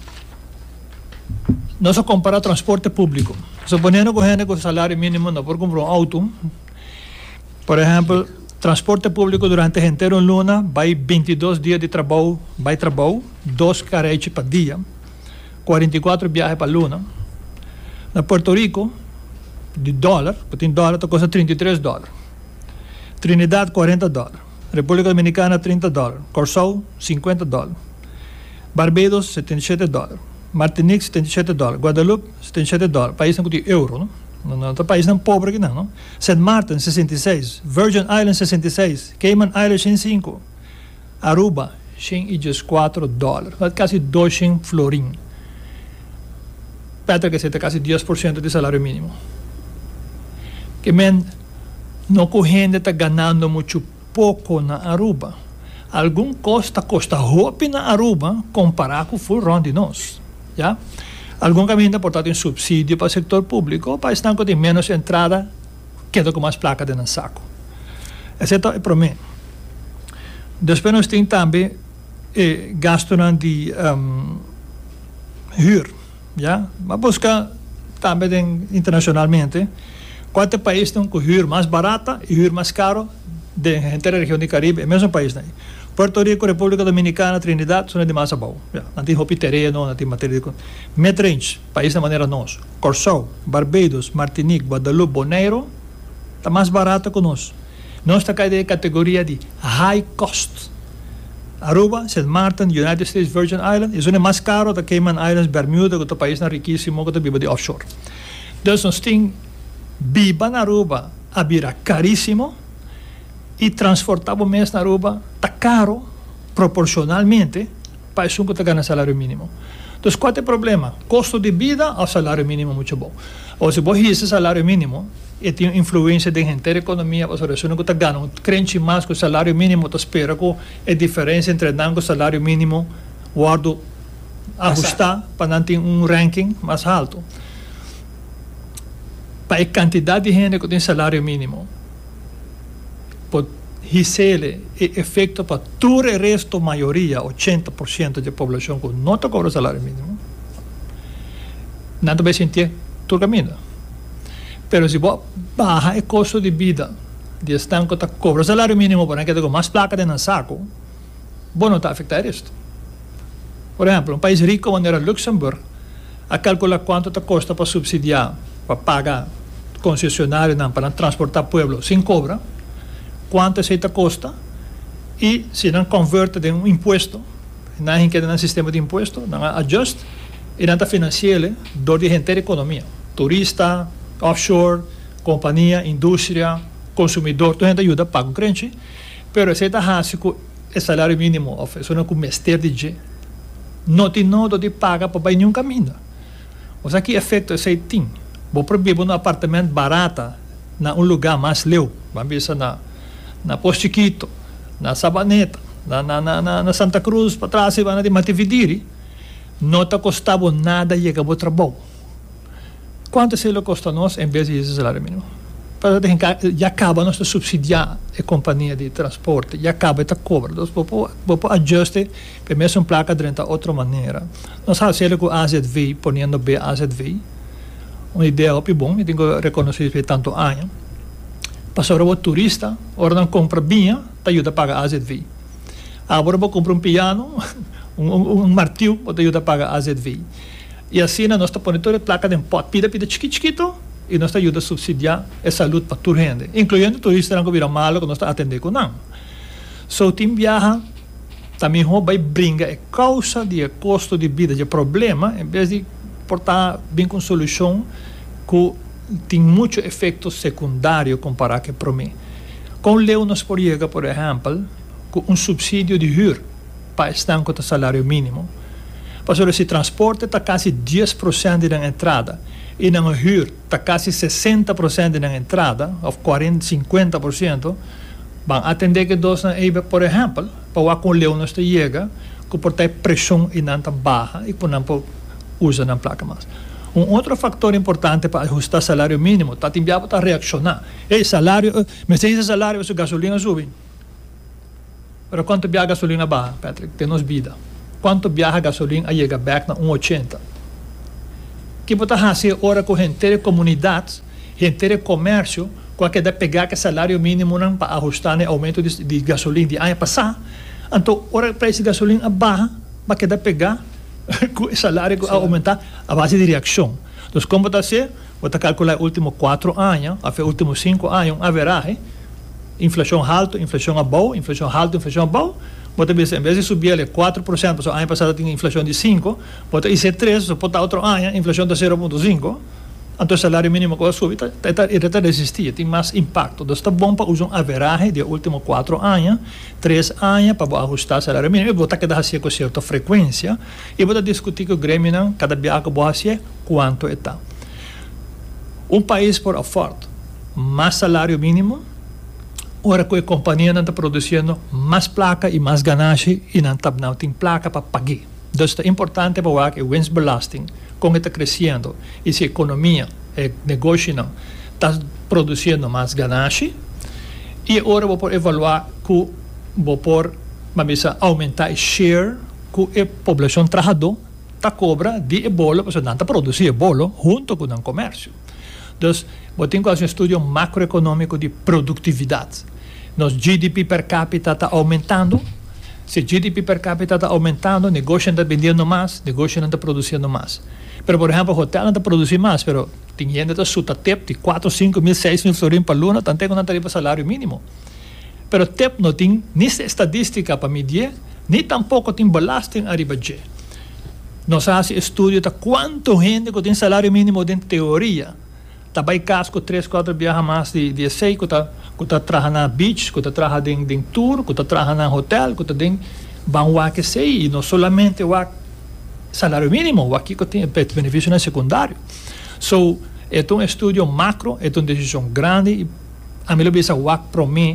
nós comparar transporte público. Suponendo que a gente com salário mínimo não pode comprar um auto. Por exemplo, transporte público durante o inteiro luna vai vinte e dois dias de trabalho, vai trabalho, dois carretes por dia. quarenta e quatro viajes para Luna. Na Puerto Rico, de dólar, porque em dólar custa trinta e três dólares. Trinidad, quarenta dólares. República Dominicana, trinta dólares. Corsou, cinquenta dólares. Barbados, setenta e sete dólares. Martinique, setenta e sete dólares. Guadalupe, setenta e sete dólares. País não tem euro, não? Não é um país não pobre aqui, não, não? Saint Martin, sessenta e seis. Virgin Islands, sessenta e seis. Cayman Islands, cento e cinco. Aruba, cento e quatro dólares. Quase duzentos florim. Petra que seja quase dez por cento de salário mínimo. Que men não correndo está ganhando muito pouco na Aruba. Algum costa costa roupa na Aruba comparar com o full round de nós, já? Algum caminho portanto em subsídio para o setor público, para estar com menos entrada, queda com mais placa de no saco. Esse é o problema. Depois nós temos também eh, gasto de um, huur. Ja, mas busca também internacionalmente quanto país tem com huur mais barata e huur mais caro da inteira região do Caribe, é o mesmo país daí. Puerto Rico, República Dominicana, Trinidad, são de mais abaixo. Ja, não tem roupa terreno, não tem matéria de Mid-range, país da maneira nós. Corsou, Barbados, Martinique, Guadalupe, Bonaire, está mais barato que nós. Nós está em categoria de high cost. Aruba, Saint Martin, United States Virgin Islands, isso é mais caro da Cayman Islands, Bermuda, que é um país riquíssimo, que vive de offshore. Então, nós temos viva na Aruba, a vira caríssimo, e transportar o mês na Aruba está caro, proporcionalmente, para isso que está ganhando salário mínimo. Então, qual é o problema? Custo de vida ao salário mínimo muito bom. Ou se você esse salário mínimo, e tem influência da inteira economia, para a que está ganhando, crente mais que o salário mínimo, tu espera que a diferença entre não o salário mínimo, guardo ajustar para não ter um ranking mais alto. Para a quantidade de gente que tem salário mínimo, pode receber efeito para todo o resto, maioria, oitenta por cento da população que não está cobrando salário mínimo, não vai sentir todo o caminho. Pero se você baja o custo de vida de estar que cobra salário mínimo para que tenha mais placa de saco, você não está afetando isto. Por exemplo, um país rico como era Luxemburgo, a calcular quanto te custa para subsidiar, para pagar concessionário para transportar pueblo sem cobra, quanto se te custa, e se não converte em um imposto, não é que é um sistema de imposto, não adjust, e não está financiando do de inteira economia, turista, offshore, companhia, indústria, consumidor, toda a gente ajuda paga o crente, pero esse está rásico o salário mínimo, oferecendo com mestre de G, não tem nada de paga para ir nenhum caminho. Mas aqui efeito esse tem. Vou proibir um apartamento barato na um lugar mais leu, vamos ver na na Postiquito, na Sabaneta, na na na, na Santa Cruz, para trás e na de Matividiri, não está custando nada e acabou o trabalho. Quanto se ele custa a nós em vez de esse salário mínimo? Para já acaba nós subsidiar a companhia de transporte, já acaba esta cobra. Então, vou ajuste para mesmo placa de outra maneira. Nós fazemos com A Z V, ponendo B A Z V, uma ideia muito bom, eu tenho que reconhecer por tanto anos. Para o turista, ora não compra bem, te ajuda a pagar A Z V. Agora vou comprar um piano, um, um, um martilho, te ajuda a pagar A Z V. E assim, nós estamos pondo toda a placa de pot, pida, pida, chiquito, chiquito, e nós estamos ajudando a subsidiar a saúde para toda a gente, incluindo turistas que viram malo, que nós estamos atendendo com não. So, o time viaja, também vai brincar a causa de custo de vida, de problema, em vez de portar bem com solução que tem muito efeito secundário comparado com para mim. Com Leunos por chega, por exemplo, com um subsídio de huur para estar com o salário mínimo. Porque se transporte está quase dez por cento da entrada e na huur está quase sessenta por cento da entrada, ou quarenta, cinquenta por cento, vão atender que dois na E B, por exemplo, para com Leunos te chega, que portar pressão e não baixa e que não usa na placa mais. Um outro fator importante para ajustar o salário mínimo, está timbiado para reaccionar. Ei, salário, me se esse salário, se gasolina sube. Mas quanto viaja a gasolina baixa, Patrick? Temos vida. Quanto viaja a gasolina a chega back na um oitenta? Que pode fazer hora com gente de comunidades, gente de comércio, qualquer de pegar que salário mínimo não para ajustar o aumento de, de gasolina de ano passado. Então, hora o preço de gasolina baixa, para que de pegar o salário a aumentar a base de reação. Então, como está ser, vou calcular os últimos quatro anos, os últimos cinco anos, haverá inflação alta, inflação boa, inflação alta, inflação boa. Bota em vez de subir ele quatro por cento, o ano passado tinha inflação de cinco por cento, bota isso três por cento, bota outro ano, inflação de zero vírgula cinco por cento. Então o salário mínimo que vai subir, está resistir, tem mais impacto. Então está bom para usar um average de últimos quatro anos, três anos, para ajustar o salário mínimo. E botar que dá assim com certa frequência, e botar discutir com o Grêmio, cada dia que vai assim, quanto está. Um país por oferta, mais salário mínimo, ora que a companhia não está produzindo mais placa e mais ganagem, e não, tá, não tem placa para pagar. Então é importante para que o winstbelasting, como está crescendo, e se a economia, o negócio não, está produzindo mais ganagem, e agora vou por evaluar que vou por aumentar o share que a população trabalhadora está cobra de bolo, porque não está produzindo bolo junto com o comércio. Então, vou ter um estudo macroeconômico de produtividade. Nosso G D P per capita está aumentando. Se o G D P per capita está aumentando, o negócio está vendendo mais, o negócio não está produzindo mais. Pero, por exemplo, o hotel não está produzindo mais, pero tem gente que está suta T E P de quatro, cinco mil, seis mil florins por luna, tanto que não está para salário mínimo. Pero T E P não tem nem estatística para medir, nem tampouco tem belasting arriba de. Nós fazemos estudo de quanto gente que tem salário mínimo de teoria. Está bem casco três, quatro viaja mais de, de seis, que está que está trabalhando na beach, que está trabalhando em tour, que está trabalhando na hotel, que está em banho que sei, e não somente o salário mínimo, o aqui que tem benefício secundário. So, é um estudo macro, é uma decisão grande, e a melhor vez o para mim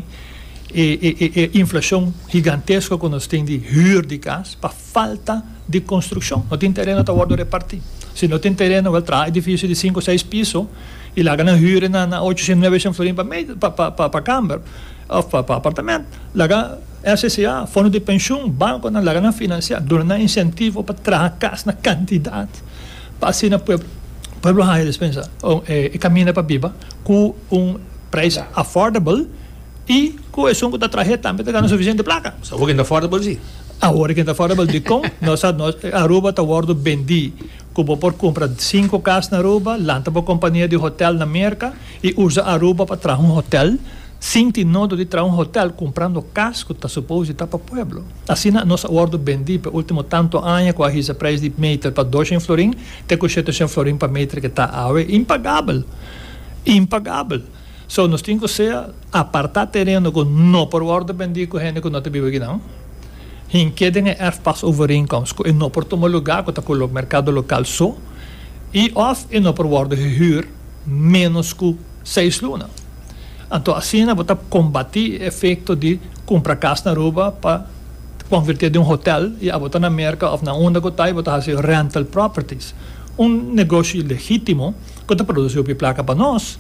é a inflação gigantesca que nós temos de huur de casa, para falta de construção. Não tem terreno para o repartir. Se não tem terreno, vai trazer edifício de cinco, seis pisos, e lá ganha huur na oitocentos, novecentos florins para câmara, ou para apartamento. Lá S C A, fundo de pensão, banco, lá ganha financiar, dando incentivo para trazer casa na quantidade, para assim na pueblo, pueblo high dispensa, e caminha para Biba, com um preço affordable, e com isso que está trazendo também, está ganhando suficiente placa. So, we're affordable, sim. Agora que está affordable de com, nós a Aruba está guardo vendi, como por comprar cinco casas na Aruba, lanta para a companhia de hotel na América e usa a Aruba para trazer um hotel, sem ter nodo de trazer um hotel comprando casas que está suposto estar para o pueblo. Assim, nós guardo vendi para o último tanto ano, com a risa preço de meter para dois florins, tem que setecentos florins para meter que está agora, impagável. Impagável. So, nós temos que ser apartar terreno com não por guardo vendi com gente que não te vive aqui não. Em que tem erfpas overeenkomsten, e não por tomar lugar, que está com o mercado local só, e of e não por guarda huur menos que seis lunas. Então, assim, nós vamos combater o efeito de comprar casa na Aruba para converter de um hotel e a botar na América ou na onda que está e botar assim rental properties. Um negócio legítimo que está produzindo placa para nós.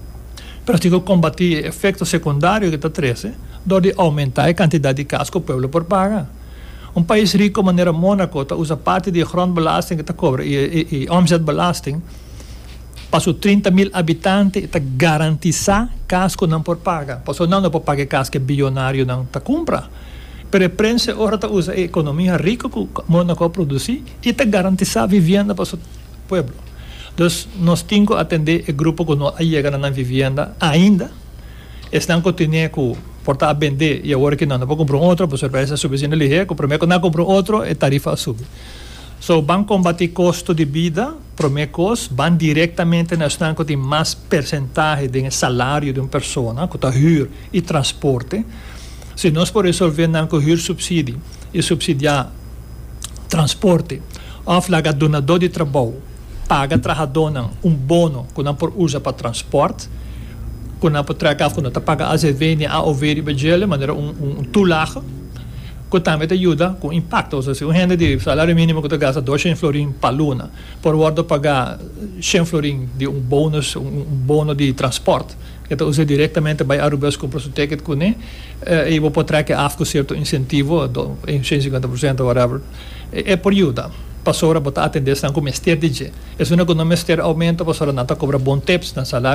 Mas tem que combater o efeito secundário que está trazendo, de aumentar a quantidade de casas que o povo por pagar. Um país rico, maneira Mônaco, usa parte de grondbelasting que está cobra e, e, e omzetbelasting, para trinta mil habitantes, está garantizar casas que não por pagar. Passou não por pagar casas que bilionário não está compra. Pero a prensa ora usa a economia rica que Mônaco produz e está garantizar a vivenda para o povo. Então, nós temos que atender o grupo que não chega na vivenda ainda. Estão continuando com portar a vender e agora que não, não vou comprar outro, por surpresa, subir ligeiro, comprar que não comprar outro, a tarifa sube. So, vão combater custo de vida promecos van diretamente na estanco de mais percentagem do salário de uma pessoa, que está huur e transporte. Se nós por resolver não com huur subsídio e subsidiar transporte, of laga donador de trabalho paga trabalhador um bono que não por usa para transporte, que não por tragar que não está paga a zevene a over e bejele, maneira um um toelage, que também ajuda com impacto, ou seja, um renda de salário mínimo que tu gasta duzentos florin para luna, por ordem pagar cem florin de um bônus, um, um bono de transporte, que tu usa diretamente para Arubas comprar o ticket com né, e vou poder que afco certo incentivo, em cento e cinquenta por cento whatever, é por ajuda. Pastora botar atender sem como mestre de je. É uma economia mestre aumenta, pastora não está cobra bom tips na salário